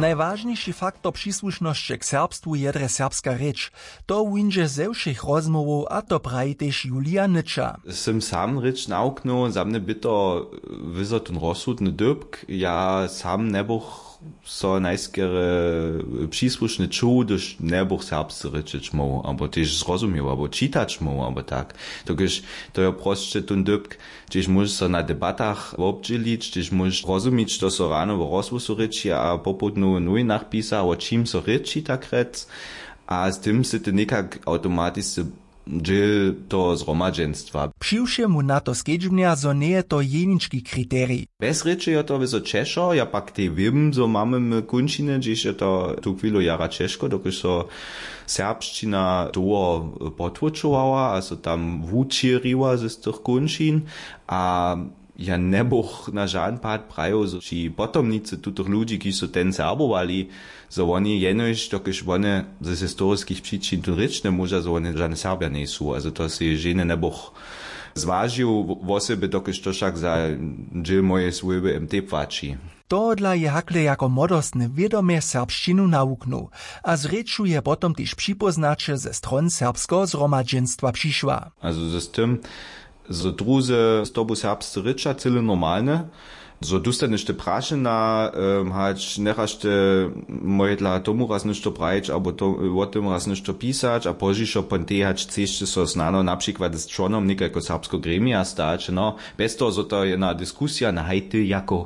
Najważniejszy faktor przysłušnosće k serbstwu jedre serbska rěč. To winže ze všech rozmowów, a to praji tež Julia Nyča. Sem sam rěč nauknul, za mne by to vysotun rozsudny dybk, ja sam nebuch so najskere przysłušne czuł, dož nebuch serbsce rěčeć mohu, abo tež zrozumiał, abo čitać mohu, abo tak. Tokiž to je prostše tun dybk, gdzieś możesz so na debatach obdzielić, gdzieś możesz rozumieć, to so rano w rozwoju rěči, a popudnu nujnach pisa, o čím so rěči tak rec, a z tym se ty nikak automaticky džil to zhromadženstva. Přiwše mu na to skedžbnia, zo nie je to jenički kriterij. Bez rěči je to vyso Češo, ja pak te vím, zo máme kunčine, gdzieś je to tu chvíľu jara Češko, dokud so serbština toho potvučovala, a so tam vúčiriva z tych kunčin, a ja nebuch na žádný pád prajo, či potomnice tutych ludzi, ki so ten serbovali, so oni jenož, dokud oni z historických příčin tu rěč nemôža, so oni žádne Serbia nejsú. Also to si žene nebuch zvážil vo sebe, dokud to však za džil moje svojbe MT pvačí. Tohodla je hakle jako modostny vědomie serbšćinu nauknął, a z rěču je potom tyž připoznače ze stron serbskiego zhromadženstva přišła. Also z tym, so druze z tobu serbsce rěča cyle normalne, so dostaniš te prašena, hač nechaš te mojedla tomu raz nešto prajič, abo to, o tom raz nešto pisać, a požišo ponte hač cešte so znano například s člonom nekako serbsko gremija stać, no, bez toho, so to jedna diskusija na hajty jako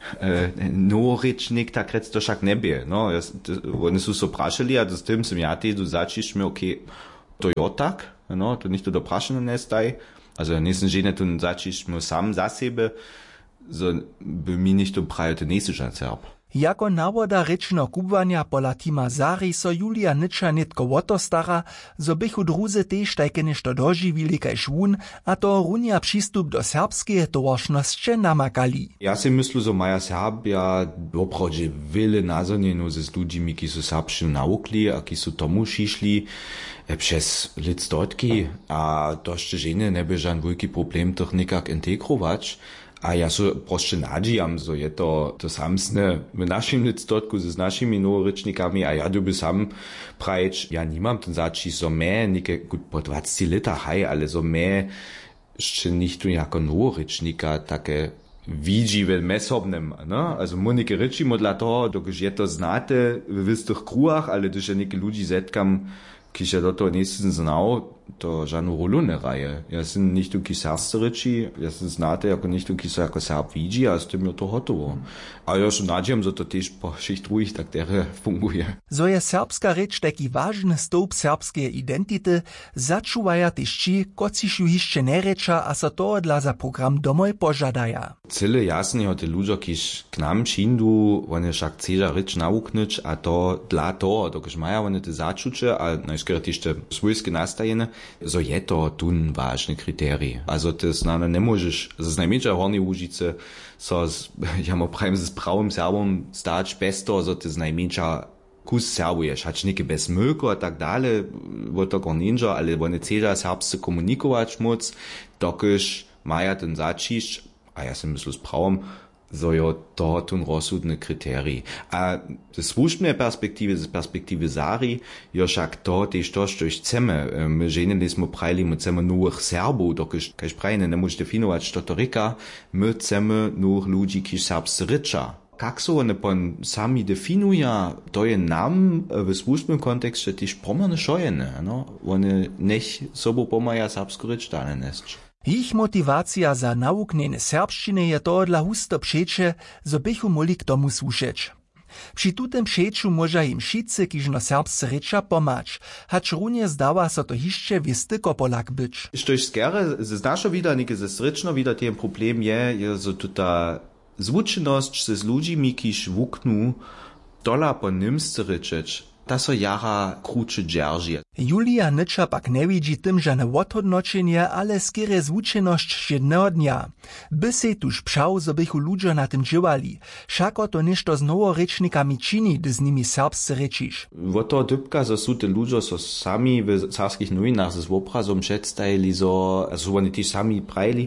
norečnik, tak rec to však nebie, no, oni su so prašeli, a s tym sem ja tedu začišme, okej, to jo tak, no, to nikto do prašena nestaj, also nisem žene tu začišme sam za sebe, so by mi nicht prajo te nesečan Serb. Jako nawoda rěčno kubwania pola Tima Zari so Julia Nyča nitko wotostara, so bychu druze tež tajke nešto doživili kajž wun, a to runia přístup do serbskeje towaršnosće namakali. Ja si myslu, so maja Serbia opravdě wiele nazornjeno z ludźmi, ki so serbšćinu naukli, a ki so tomu šišli przez lit stotki, a to jeszcze žene ne bi žan veliki problem tih nikak integrować. A ja so proste nadžijam, so je to samsne v našim lidstotku z našimi novorečnikami, a ja by sam prajič, ja nimam ten zači, so me neke po 20 leta haj, ale so me jeszcze nicht jako novorečnika také widzi w mesobnym, no? Also monike rečimo dla toho, dokud je to znate w istych kruhach, ale když je neke ludzi zetkam, kiž ja do toho nisem znal, to žádnou rolu nehraje. Ja sam nicht tu serbsce reči, ja sam znate jako nicht tu jako Serb vidí, a s tym je to hotovo. A ja som nadžiam, že to tiež po všich druhých tak tere funguje. So je serbska reč taki ważny stoup serbskeje identity, začuvaja tež či, kociš ju hišće nereča, a so to dla za program domoj požadaja. Cyle jasne je te ľudia, kiž k nám čindu, oni však chcela reč nauknúť, a to dla toho, dokiž maja oni te začuče, a najskôr tiež te svojské nastajene, so je to tun ważny kryterii. Also to znane ne możesz z najmniejsza Hornej Łužice so ja mo prajem z prawym Serbom stać bez toho, so to z najmniejsza kus serbuješ, hač neke bez mlko a tak dalej, bo to gorninžo, ale oni chcela serbsce komunikować moc, dokiž maja ten začišť, a ja sam myslu z prawom, so je to tun rozsudny kryterii. A z słusznej perspektywy, z perspektywy Zari, jo však to tež to, što chceme. My ženili smo prajli, my chceme nových Serbov, dokiž, kaž prajne, ne môže definovať, što to rika, my chceme nových ľudí, kiž serbsce reča. Kak so oni pon sami definuja, to je nam v službnym kontekste tež pomerne šojene, no? Oni nech sobo pomaja serbsku reč dane nesť. Ich motivacja za nauknjene serbšćine je to dla husto přeče, zo bychu moli k tomu slušeć. Przy tutem přeču moža im šice, kiž no serbsce reča pomać, hač runje zdawa so to hišće vistyko Polak być. Štož skere, z našo vida, neke ze srečno vida, ten problem je so tuta zvučenosť z ludźmi, kiž vuknu dola po nimsce rečeć. Ta so jara kruče džeržje. Julia Nyča pak ne widzi tym žane odhodnočenje, ale skere zvučenosť jedného dnia. By se tuž přał, zo bychu ludzie na tym dživali. Šako to nešto z novorečnikami čini, gdy z nimi serbsce rečiš. Wo to dybka, so su te ludzie so sami w serbskich nowinach z obrazom przedstajili, so oni też sami prajli,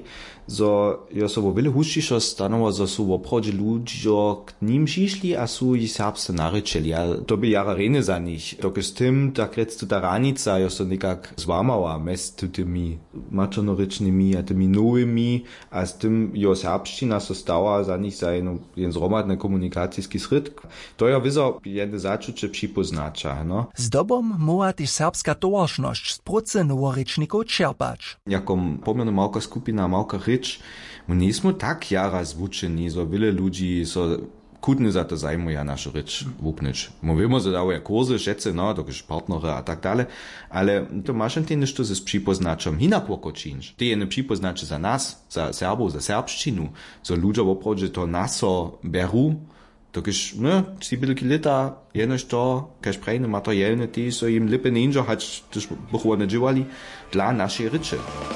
zo jo so vo wiele hušćišo stanovo, zo su oprođe luđo k njim šišli, a su i serbse narečeli. A to bi jara rene za njih. Dok s tim, tak rec tuta ranica, jo so nekak zvamała mes tutimi mačornorečnimi, a tými novimi, a s tim jo serbština so stała za njih za jen zromadne komunikacijski sryt. To jo vizo jedne začuće připoznača, no. Z dobom moja też serbska towaršnosť z proce noworečnikov čerpać. Jakom pomjerno małka skupina, małka rycz, my nismo tak jara zvučeni, zo wiele ludzi so kudny za to zajmuje našu rycz wupnyć. Mówimy, że daje kursy, šece, no, dokiż partnery a tak dalej, ale to masz ty nešto ze przypoznaczem hinapoko činš. Ty jene przypoznacze za nas, za Serbów, za serbščinu, zo ludzie oprođe to naso beru, dokiż, no, cibylki lita, jenoś to, kaž prejne materialne, ty so im lipe ninja, hać też buchwane dżywali, dla naszej ryczy.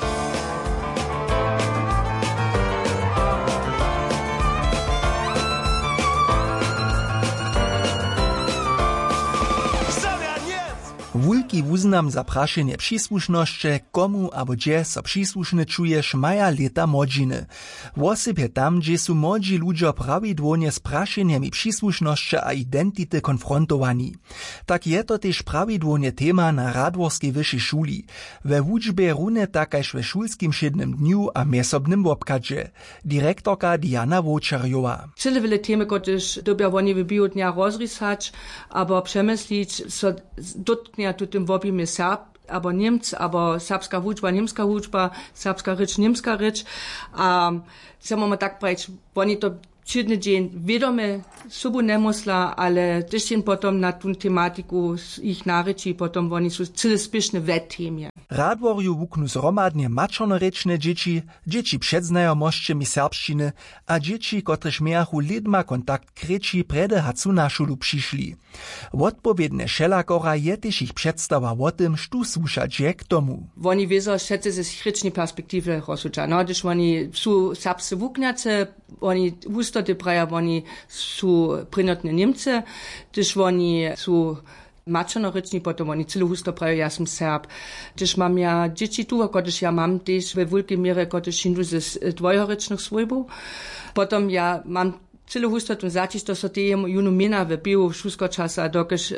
Wulki wuznam za prašenje přisłušnosće, komu abo gdzie so přisłušny čuješ, maja leta młodziny. Wosybje tam, gdzie su młodzi ludzie prawidłownie z prašenjemi přisłušnosće a identity konfrontowani. Tak je to też prawidłownie tema na Radworskiej wyższej szuli. We wuczbie rune takaż we szulskim siednym dniu a miesobnym wobkadzie. Dyrektorka Diana Wočarjova. Cyle wiele temy, kotyż dobia woni wybił dnia rozrysać, abo przemyslić, so dotknie tu tym wobimy Serb, abo Niemc, abo serbska wuczba, niemska wuczba, serbska rycz, niemska rycz. Chcemy ma tak powiedzieć, oni to čudny dzień wiadome sobu nemusla, ale też jen potom na tą tematiku ich naryči, potom oni są cyle spieszne w temie. Radworju wuknu zromadnie mačornorečne dzieci, dzieci przedznajomosćemi serbščiny a dzieci, kotrež miachu lidma kontakt kreći prede hacu na šulu přišli. Odpowiedne šelakora je też ich przedstawa o tym, štu słušać je k tomu. Oni wiedzą, šece ze schrycznej perspektywy rozsudza. No, gdyż oni są serbscy wukniacy, oni wustoty praja, oni są prynotne Niemcy, gdyż oni są mačornorečni, potom oni celo husto prajo, ja sam Serb. Gdyż mam ja dzieci tu, kodyż ja mam też we wielkiej mierze, kodyż hindu ze dwojorečnych swojbów. Potom ja mam celo husto tu zacić, to so te junu mina w biu šulsko časa, dokiż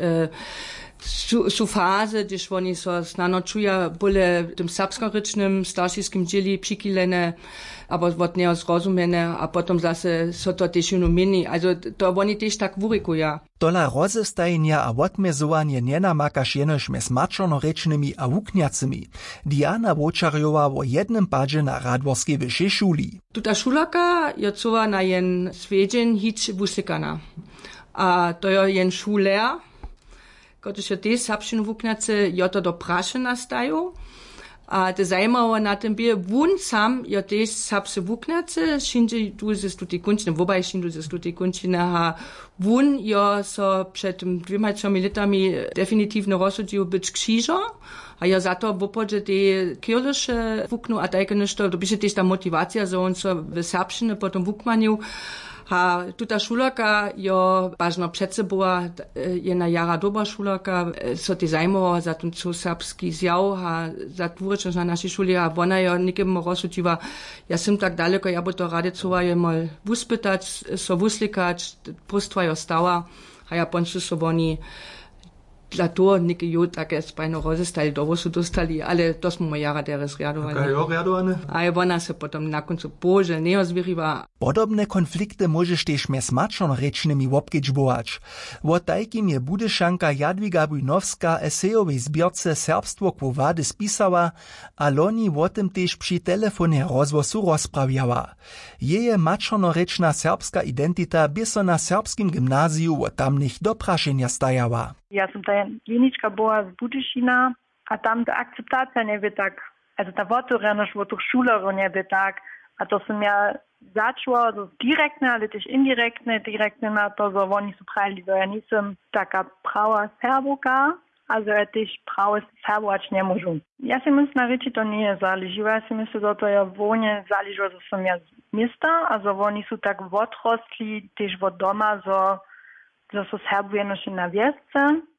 su fazy, gdyż oni so snano czuja byle tym serbskorycznym, staršijskim dzieli przikilene, aber wot nie zrozumiene, a potom zase so to też junu mini. Also to oni też tak wurikuja. Tola rozestajenia a odmezovanie nenamakaš jenož mez mačornorečnymi a wukniacymi. Diana Wočarjova o jednym padzie na Radworskiej wyższej szuli. Tuta šulaka je cova na jen svedžen hič wusikana. A to je jen šuler, kodyż je te serbščinu wukniacy, je to do praše nastają. A te zajmowo na tym bie, wun sam je też serbscy wukniacy, šindzie tu ze stuti kunčine, wobaj šindu ze stuti kunčine, a wun je so przed 2,5 latami definitywnie rozsudził być krzyżo, a ja za to wopodże te kirlische wuknu, a tajke nešto, to by się też ta motywacja, że on so w serbszczyny potom wukmanił. A tuta šulaka jo bažno před sebou jedna jara dobra šulaka, so te zajmovala za ten serbski zjav a za tvoričnost na naši šuli a ona jo nikem rozsudziła, ja sam tak daleko, ja bo to radicova je mal wuspytać, so wuslikać, prostva jo stała, a ja ponču so oni dla toho neke jo také spajno rozestali, dobro su dostali, ale to smo jara deres rjadovali. Kaj jo rjadovane? A je ona se potom na koncu bože neozviriva. Podobne konflikty możesz też mez mačornorečnymi wobkedźbować. O tajkim je Budyšanka Jadwiga Bujnowska esejowej zbierce Serbstwo quo wady spisała, a loni o tym też przy telefonie rozwosu rozprawiała. Jeje mačornorečna serbska identita by so na serbskim gimnaziju o tamnych do prašenja stajała. Ja sam ta jenička była z Budyšina, a tam ta akceptacja nie by tak, also ta otvorenost od tych šulerov nie by tak, a to sam ja začuła, to direktne, ale też indirektne na to, że oni su pravili, że ja nisam taka prava Serboka, a że ja też pravo Serbovač nie možu. Ja si mislim, na reči to nie zaleživo, ja si mislim, że to je vonie zaleživo, że sam ja z miasta, a że oni su tak odrosli, też od doma, że so Serbujeno še na wiesce.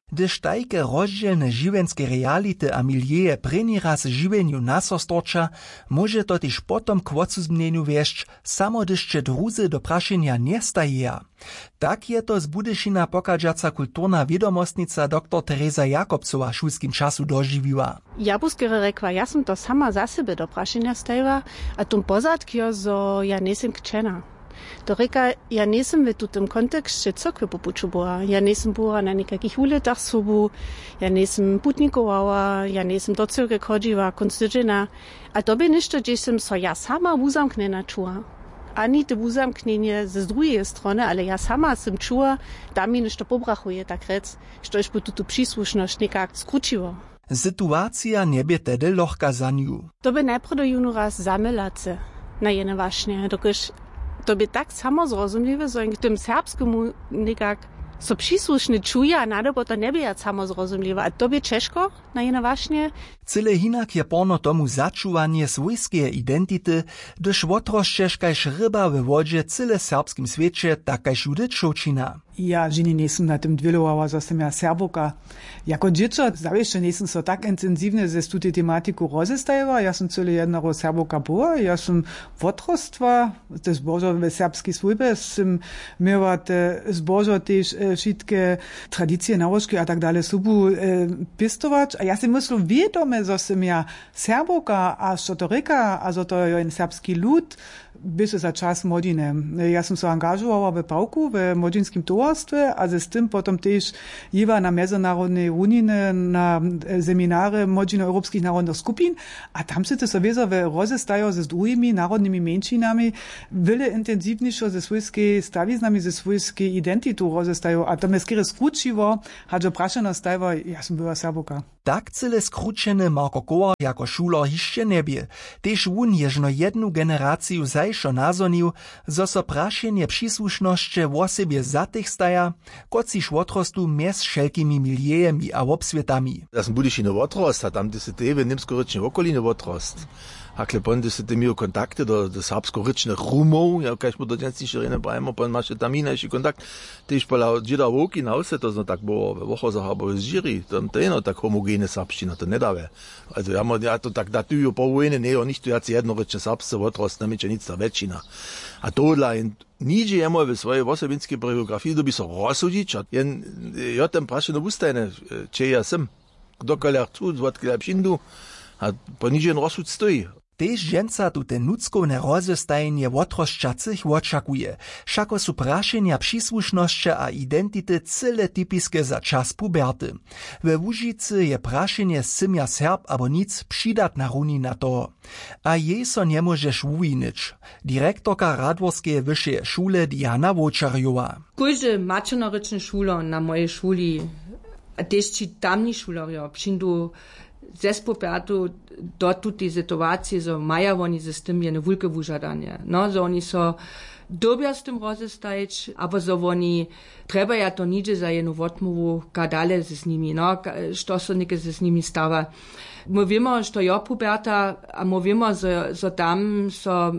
Gdyż tajke rozdzielne žiwenske reality a milieje preni raz živenju nasostorča, może to też potom k odsuzmneniu wieszć, samo dyszcze druzy do praszenia nie stajeja. Tak je to z Budyšina pokażaca kulturna wiadomostnica dr Teresa Jakobcowa šulskim czasu doživiła. Ja bu skoro rekła, ja sam to sama za sebe do praszenia stajła, a tum pozadkio, zo ja nesem kčena. To reka, ja nisem v tutem kontekście cokve popučuboa, ja nisem bura na nekakih uletach sobu, ja nisem putnikovała, ja nisem do cyrke chodziła, konstydzena, a to by ništo, gdzie sem so ja sama uzamknena čuła. Ani te uzamknenie ze drugiej strony, ale ja sama sem čuła, da mi ništo pobrachuje tak rec, štož by tutu příslušnosť nekak skručiło. Sytuacja nie by tedy lohka za niu. To by najprv do junu raz zamylace na jene właśnie, dokiż to by tak samo zrozumliwe, że k tym serbskiemu nekak so przysłuszny czuje, a nadobo to nie by jak samo zrozumliwe. A to by ciężko na jene właśnie. Cyle hinak je porno tomu začuvanie swojskie identity, gdyż otrošćeš kajž ryba we wodzie cyle serbskim świecie, tak kajž judyčovčina. Ja ženi nisem na tym dvělovala, że sam ja serboka. Jako dziecko zawieszcze nisem so tak intensivne ze studi tematiku rozestajeva. Ja sam cyle jednoro serboka była. Ja sam otrostwa, to zbožo w serbskiej swójbe, sam miała te zbožo też wszystkie tradycje, nałożki a tak dalej subu pistować. A ja sam myślę wiadome, że sam ja serboka, a što to reka, a że to je serbski lud, byše za čas młodine. Ja sam so angažovala w pałku, w młodzinskim towarstwie, a ze z tym potom też jewa na międzynarodnej runiny, na seminary młodzino europejskich narodnych skupin, a tam się te sowiezowe rozestają ze drugimi narodnymi mniejszynami, wiele intensywniejsze ze swojskiej stawiznami, ze swojskiej identitu rozestają, a to mnie skiery skróciło, hadże praszeno stajwa, ja sam była serboka. Tak cyle skručeny Marko Kowar jako šuler hišće nebie. Tež wun ježno jednu generaciju zajšo nazonił, zo so prašenje přisłušnosće o sebie zatych staja, kociž otrostu mjez šelkimi milijejemi a obsvietami. Ja sam Budyšino otrost, a tam se tebe nimsko-rečne okoline otrost. Hakle pon, da se te imel kontakte do serbsko-rečnih Rumov, ja, kaj smo do dnes nišče rene pravimo, pon imaš tam inajši kontakt, tež pa džida voki na vse, to zna tak bo v Vohozah abo z Žiri, tam to eno tak homogene serbščina, to ne dave. Also ja to tak datuju po vojne, ne, o ništa jaci jednorečne serbske otrost, namiče nic ta večina. A tohle in niđe jemo v svojej osobinske biografiji, da bi so rozsudič, jen jo tam prašeno ustajne, če ja sem, kdokoliv tu, zvodkoliv pšindu, a po niđe rozsud stoji. Tež ženca tu te nuckovne rozestajenie otrošćacych očakuje, šako su prašenja přisłušnosće a identity cyle typiske za čas puberty. We Łužicy je prašenje symja Serb abo nic přidatna runina toho. A jej so nie możeš uvinič. Direktorka Radworskeje vyššeje šule Diana Vočarjova. Kóždy mačernorečny šuler na mojej šuli, a tež či tamni šulerjo, přindu zespopertu do tuti situacije, zo maja oni ze s tym jene wulke wužadanje. No, zo oni so dobja s tym rozestajeć, abo zo oni trebaja to niđe za jenu wotmovu, ka dale ze s nimi, no, što so neke ze s nimi stava. Mówimy, što jo puberta, a mówimy, zo tam so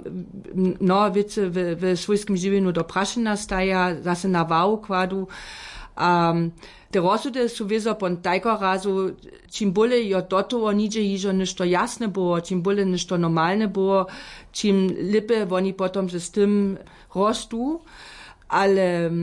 no wice w swojskim żywieniu do prašena staja, zase na wału kładu, te rozsudy su wieso pon tajko razu, čim bole jo do toho niđe hižo nešto jasne było, čim bole nešto normalne było, čim lipe oni potom se s tym rostu, ale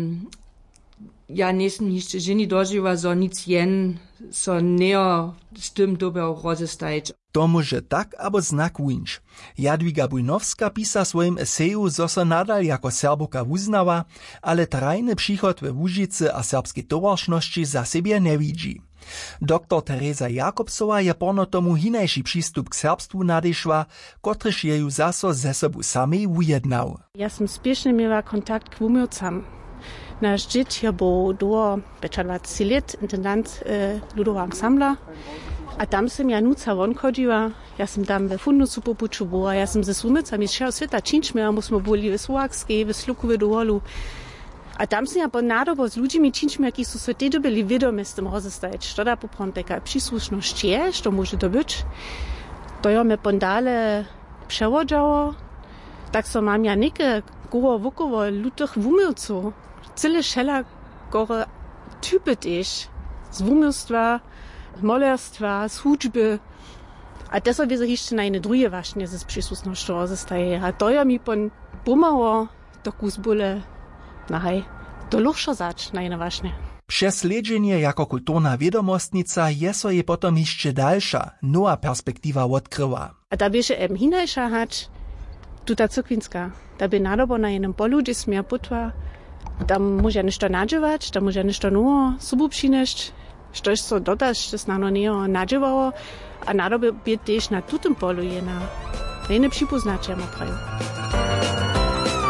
ja nisam hišće ženi doživa, zo nic jen so neo s tym dobro rozestajeć. To może tak abo znak winč. Jadwiga Bujnowska pisa swoim eseju, zo so nadal jako serboka uznawa, ale trajny przychod we Łužicy a serbskiej towaršnosti za siebie nie widzi. Dr Teresa Jakobcowa je porno tomu hinajší přístup k serbstvu nadešła, kotryž je ju zaso ze sobu samej ujednał. Ja sam spiesznie miała kontakt k umiłcam. Naš džet je bo do 25 let intendant ludowego ansambla, a tam sam ja nuca von chodziła, ja sam tam we fundusu popučubovala, ja sam ze sumicami šel sveta činčmela, mu smo boli v Slovakskej, v Slukovi dovolu. A tam sam ja po nadobo z ludźmi činčmela, ki so se te dobili vedome s tym rozestajeć, što da poprom teka přislušnosť je, što može to być. To jo me pondale převodžało, tak so mam ja neke govo vukovo lutych umilcov, cyle šela gore typy też z wumirstwa, molerstwa, z hudźby. A to sobie jeszcze na inne drugie właśnie ze przysłusnością rozestaje. A to ja mi pon pomało do kuzbule, to luchszo zać na inne właśnie. Přesledźenie jako kulturna wiedomostnica je so je potom jeszcze dalsza, nowa perspektywa odkryła. A da bieše hinajša hać, tuta cyrkwinska. Da by nadobo na jednym polu, gdzie smia putwa, tam może nešto nadziewać, tam może nešto nowo subu przynieść, štož so dodać, że snano nie nadziewało, a nadobo by też na tutem polu jene przypoznacie ma prawo.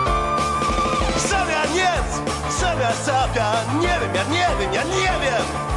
Sabia, nie wiem, ja nie wiem.